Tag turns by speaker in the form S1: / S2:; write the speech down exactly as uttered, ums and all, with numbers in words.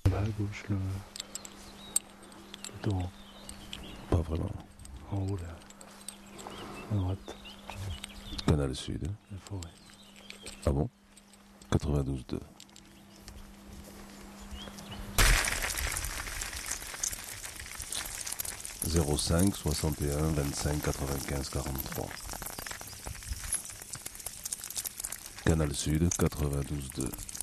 S1: Bah, à gauche, le, le torrent.
S2: Pas vraiment.
S1: En haut, là. À droite,
S2: Canal Sud.
S1: la forêt.
S2: Ah bon? quatre-vingt-douze deux. zéro cinq soixante et un vingt-cinq quatre-vingt-quinze quarante-trois. Canal Sud quatre-vingt-douze deux.